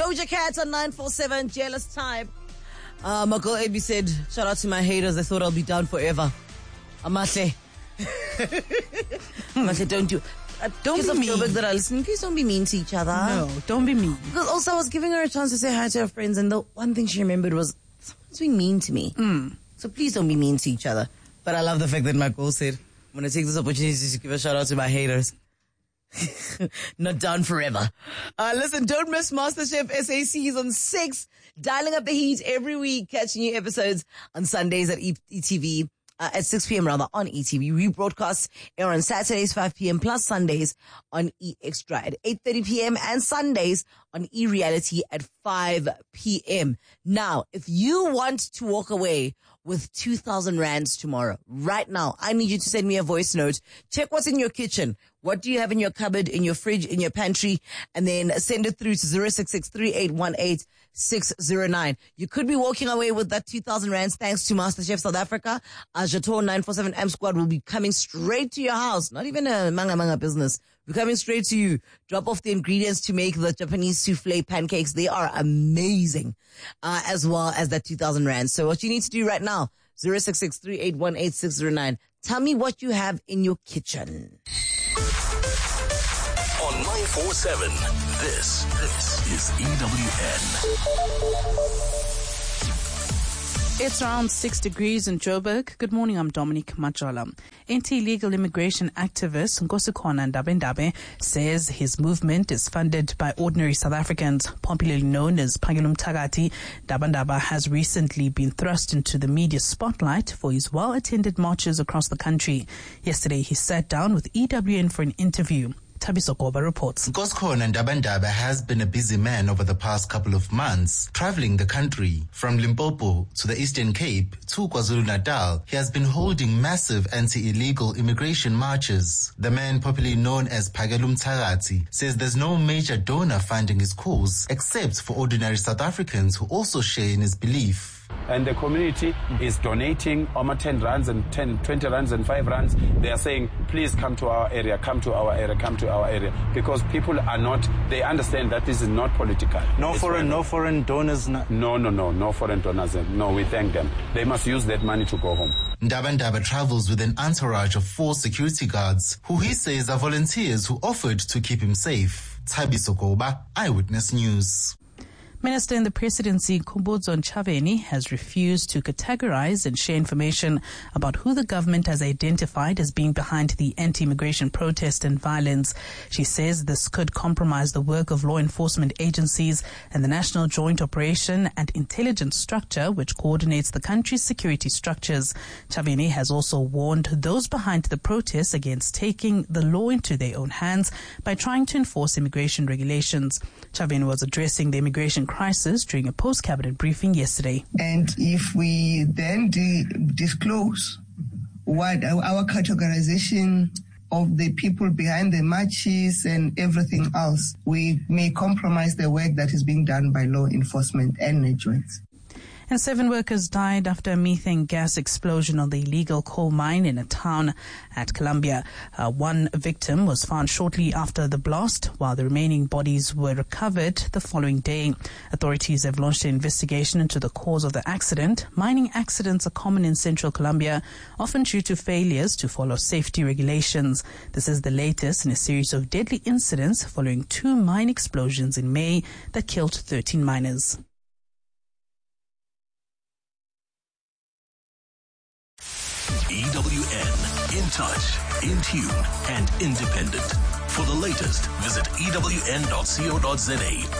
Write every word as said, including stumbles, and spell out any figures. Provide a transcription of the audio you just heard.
Doja Cat on nine four seven, Jealous Type. Uh, my girl A B said, shout out to my haters. I thought I'll be down forever. Amahle. Amahle, don't do uh, Don't be mean. Joburg that are listening, please don't be mean to each other. No, don't be mean. Because also I was giving her a chance to say hi to her friends, and the one thing she remembered was, someone's being mean to me. Mm. So please don't be mean to each other. But I love the fact that my girl said, I'm going to take this opportunity to give a shout out to my haters. Not down forever. Uh, listen, don't miss MasterChef S A Season six. Dialing up the heat every week. Catch new episodes on Sundays at E T V. Uh, at six p.m. rather on E T V. Rebroadcasts air on Saturdays five p.m. plus Sundays on E Extra at eight thirty p.m. and Sundays on E Reality at five p.m. Now, if you want to walk away with two thousand rands tomorrow, right now, I need you to send me a voice note. Check what's in your kitchen. What do you have in your cupboard, in your fridge, in your pantry? And then send it through to zero six six three eight one eight six zero nine. You could be walking away with that two thousand rands thanks to MasterChef South Africa. Ajator nine four seven M Squad will be coming straight to your house. Not even a manga manga business. We're coming straight to you. Drop off the ingredients to make the Japanese souffle pancakes. They are amazing. Uh, as well as that two thousand rands. So what you need to do right now, zero six six three eight one eight six zero nine. Tell me what you have in your kitchen. On nine four seven, this, this is E W N. It's around six degrees in Joburg. Good morning, I'm Dominic Majola. Anti-illegal immigration activist Nkosikhona Ndaba-Ndabe says his movement is funded by ordinary South Africans, popularly known as Phakela Mthakathi. Ndaba-Ndabe has recently been thrust into the media spotlight for his well-attended marches across the country. Yesterday, he sat down with E W N for an interview. Thabiso Goba reports. Nkosikhona Ndaba-Ndabe has been a busy man over the past couple of months, traveling the country. From Limpopo to the Eastern Cape to KwaZulu-Natal, he has been holding massive anti-illegal immigration marches. The man, popularly known as Phakela Mthakathi, says there's no major donor funding his cause except for ordinary South Africans who also share in his belief. And the community is donating almost ten rands and ten, twenty rands and five rands. They are saying, please come to our area, come to our area, come to our area. Because people are not, they understand that this is not political. No it's foreign, no foreign donors? No, no, no, no foreign donors. No, we thank them. They must use that money to go home. Ndaba-Ndabe travels with an entourage of four security guards, who he says are volunteers who offered to keep him safe. Thabiso Goba, Eyewitness News. Minister in the Presidency, Khumbudzo Ntshavheni, has refused to categorize and share information about who the government has identified as being behind the anti-immigration protest and violence. She says this could compromise the work of law enforcement agencies and the National Joint Operation and Intelligence Structure, which coordinates the country's security structures. Ntshavheni has also warned those behind the protests against taking the law into their own hands by trying to enforce immigration regulations. Ntshavheni was addressing the immigration crisis during a post-cabinet briefing yesterday. And if we then de- disclose what our categorization of the people behind the marches and everything else, we may compromise the work that is being done by law enforcement and networks. And seven workers died after a methane gas explosion on the illegal coal mine in a town at Columbia. Uh, one victim was found shortly after the blast, while the remaining bodies were recovered the following day. Authorities have launched an investigation into the cause of the accident. Mining accidents are common in central Colombia, often due to failures to follow safety regulations. This is the latest in a series of deadly incidents following two mine explosions in May that killed thirteen miners. E W N, in touch, in tune, and independent. For the latest, visit E W N dot co dot za.